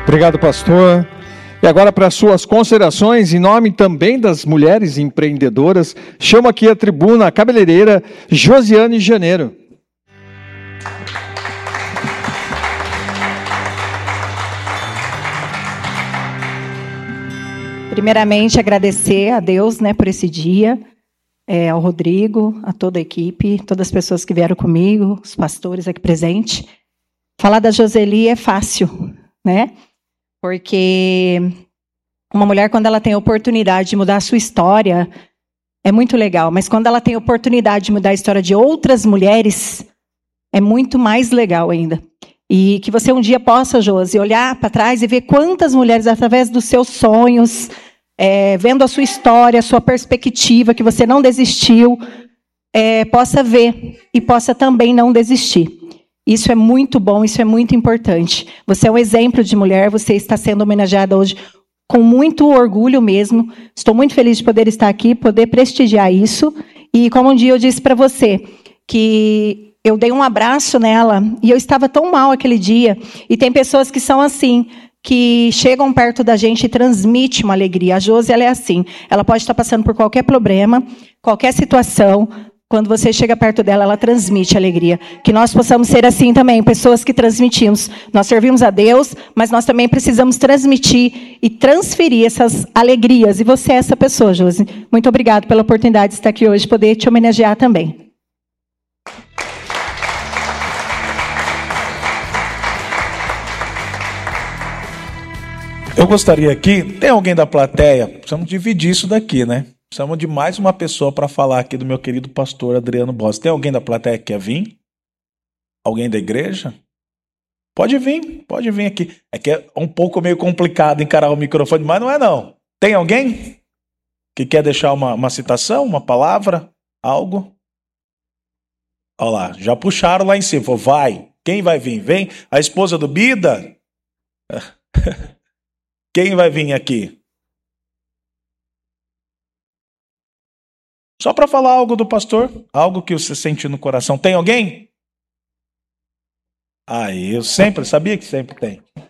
Obrigado, pastor. E agora, para suas considerações, em nome também das mulheres empreendedoras, chamo aqui a tribuna a cabeleireira Josiane Janeiro. Primeiramente, agradecer a Deus, por esse dia, ao Rodrigo, a toda a equipe, todas as pessoas que vieram comigo, os pastores aqui presentes. Falar da Joseli é fácil, Porque uma mulher, quando ela tem a oportunidade de mudar a sua história, é muito legal. Mas quando ela tem a oportunidade de mudar a história de outras mulheres, é muito mais legal ainda. E que você um dia possa, Josi, olhar para trás e ver quantas mulheres, através dos seus sonhos, vendo a sua história, a sua perspectiva, que você não desistiu, possa ver e possa também não desistir. Isso é muito bom, isso é muito importante. Você é um exemplo de mulher, você está sendo homenageada hoje com muito orgulho mesmo. Estou muito feliz de poder estar aqui, poder prestigiar isso. E como um dia eu disse para você, que eu dei um abraço nela e eu estava tão mal aquele dia. E tem pessoas que são assim, que chegam perto da gente e transmitem uma alegria. A Josi, ela é assim. Ela pode estar passando por qualquer problema, qualquer situação. Quando você chega perto dela, ela transmite alegria. Que nós possamos ser assim também, pessoas que transmitimos. Nós servimos a Deus, mas nós também precisamos transmitir e transferir essas alegrias. E você é essa pessoa, Josi. Muito obrigada pela oportunidade de estar aqui hoje, poder te homenagear também. Eu gostaria aqui, tem alguém da plateia? Precisamos dividir isso daqui, Precisamos de mais uma pessoa para falar aqui do meu querido pastor Adriano Boss. Tem alguém da plateia que quer vir? Alguém da igreja? Pode vir aqui. É que é um pouco meio complicado encarar o microfone, mas não é não. Tem alguém que quer deixar uma citação, uma palavra, algo? Olha lá, já puxaram lá em cima. Falou, vai. Quem vai vir? Vem. A esposa do Bida? Quem vai vir aqui? Só para falar algo do pastor, algo que você sente no coração. Tem alguém? Eu sempre sabia que sempre tem.